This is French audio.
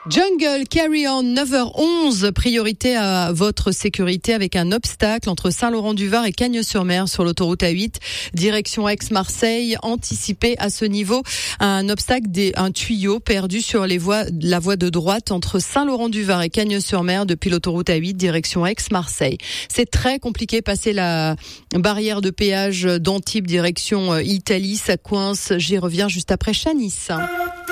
Jungle, Carry On, 9h11, priorité à votre sécurité avec un obstacle entre Saint-Laurent-du-Var et Cagnes-sur-Mer sur l'autoroute A8, direction Aix-Marseille. Anticipé à ce niveau, un obstacle, un tuyau perdu sur la voie de droite entre Saint-Laurent-du-Var et Cagnes-sur-Mer depuis l'autoroute A8, direction Aix-Marseille. C'est très compliqué, passer la barrière de péage d'Antibes, direction Italie, ça coince. J'y reviens juste après Chanis.